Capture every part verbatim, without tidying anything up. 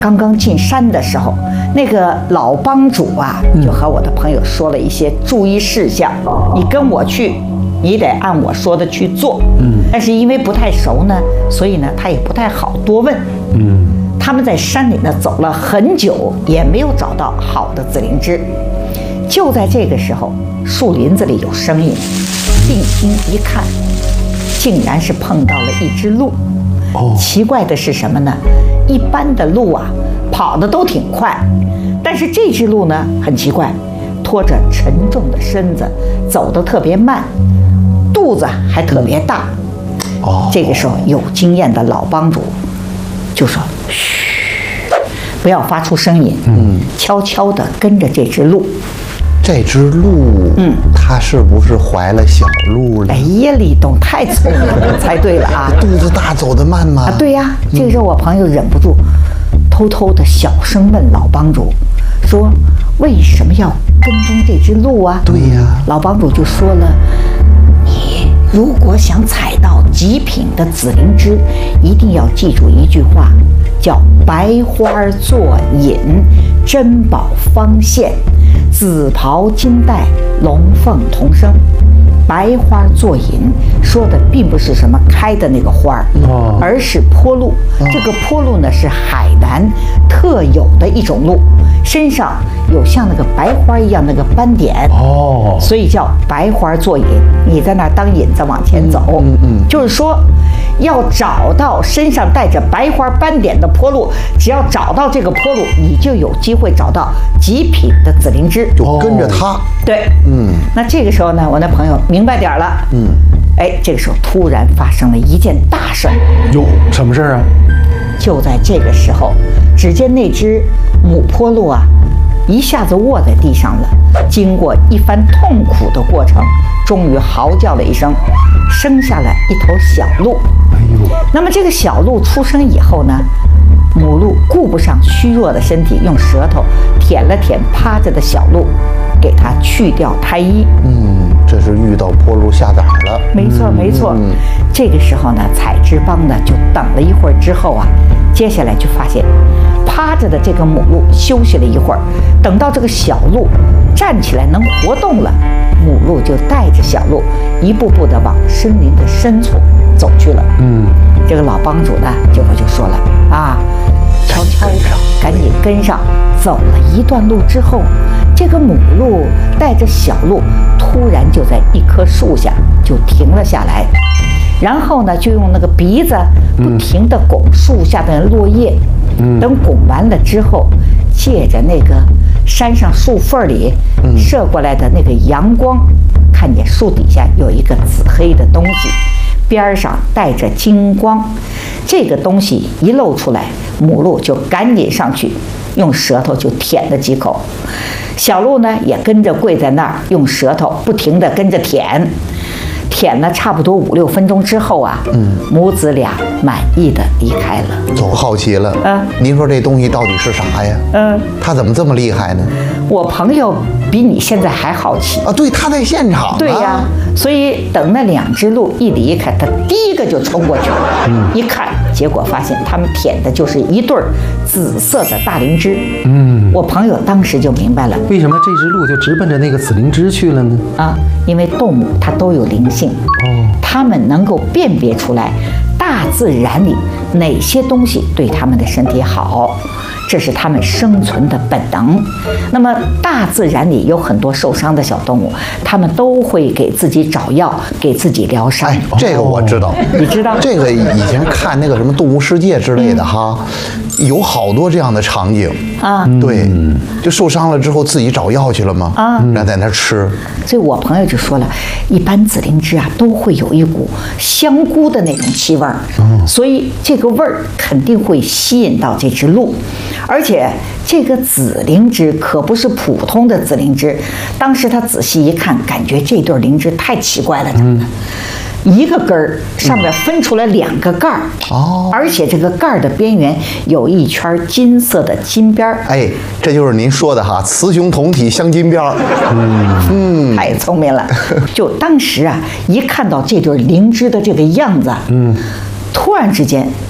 刚刚进山的时候，那个老帮主啊，就和我的朋友说了一些注意事项。你跟我去，你得按我说的去做。嗯，但是因为不太熟呢，所以呢，他也不太好多问。嗯，他们在山里呢走了很久，也没有找到好的紫灵芝。就在这个时候，树林子里有声音，定睛一看，竟然是碰到了一只鹿。哦，奇怪的是什么呢？一般的鹿啊，跑得都挺快，但是这只鹿呢，很奇怪，拖着沉重的身子，走得特别慢，肚子还特别大。哦，这个时候有经验的老帮主就说：“嘘，不要发出声音，嗯，悄悄地跟着这只鹿。” 这只鹿，嗯，它是不是怀了小鹿了？ 哎呀，李东太聪明了，猜对了啊！ 肚子大，走得慢吗？ 啊，对呀。这个时候我朋友忍不住，偷偷的小声问老帮主，说：“为什么要跟踪这只鹿啊？” 对呀。 老帮主就说了：“你如果想采到极品的紫灵芝，一定要记住一句话，叫白花做引，珍宝方现。紫袍金带，龙凤同生。白花做引，说的并不是什么开的那个花儿，哦，而是坡鹿。这个坡鹿呢，是海南特有的一种鹿，身上有像那个白花一样那个斑点，哦，所以叫白花做引。你在那儿当引子往前走，嗯嗯，就是说，要找到身上带着白花斑点的坡鹿，只要找到这个坡鹿，你就有机会找到极品的紫灵芝， 就跟着它。 对，嗯。那这个时候呢，我那朋友明白点了，嗯，哎，这个时候突然发生了一件大事儿。 哟，什么事儿啊？ 就在这个时候，只见那只母坡鹿啊，一下子卧在地上了。经过一番痛苦的过程，终于嚎叫了一声，生下了一头小鹿。哎呦！那么这个小鹿出生以后呢，母鹿顾不上虚弱的身体，用舌头舔了舔趴着的小鹿，给它去掉胎衣。 嗯，这是遇到坡鹿下崽了。 没错，没错。嗯，这个时候呢，采芝帮呢就等了一会儿之后啊，接下来就发现，趴着的这个母鹿休息了一会儿，等到这个小鹿站起来能活动了，母鹿就带着小鹿一步步的往森林的深处走去了。嗯，这个老帮主呢，结果就说了啊，悄悄的赶紧跟上。走了一段路之后，这个母鹿带着小鹿突然就在一棵树下就停了下来，然后呢，就用那个鼻子不停地拱树下的落叶。嗯，等拱完了之后，借着那个山上树缝里射过来的那个阳光，看见树底下有一个紫黑的东西，边上带着金光。这个东西一露出来，母鹿就赶紧上去，用舌头就舔了几口。小鹿呢也跟着跪在那儿，用舌头不停地跟着舔。舔了差不多五六分钟之后啊，嗯，母子俩满意的离开了。 我好奇了，嗯，您说这东西到底是啥呀？嗯，它怎么这么厉害呢？ 我朋友比你现在还好奇啊！对，他在现场、啊。 对呀，所以等那两只鹿一离开，他第一个就冲过去了。嗯，一看，结果发现他们舔的就是一对紫色的大灵芝。嗯，我朋友当时就明白了， 为什么这只鹿就直奔着那个紫灵芝去了呢？ 啊，因为动物它都有灵性。哦，它们能够辨别出来大自然里哪些东西对它们的身体好，这是它们生存的本能。那么大自然里有很多受伤的小动物，它们都会给自己找药，给自己疗伤。 哎，这个我知道， 你知道这个以前看那个什么《动物世界》之类的哈，嗯、有好多这样的场景啊。对，就受伤了之后自己找药去了嘛，啊，然后在那吃。 所以我朋友就说了，一般紫灵芝啊都会有一股香菇的那种气味儿，嗯、所以这个味儿肯定会吸引到这只鹿。而且这个紫灵芝可不是普通的紫灵芝，当时他仔细一看，感觉这对灵芝太奇怪了，真的。嗯，一个根儿上面分出来两个盖儿，哦，而且这个盖儿的边缘有一圈金色的金边儿。 哎，这就是您说的哈，雌雄同体镶金边儿。嗯嗯，太聪明了。就当时啊，一看到这对灵芝的这个样子，嗯，突然之间，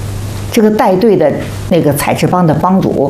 这个带队的那个采脂帮的帮主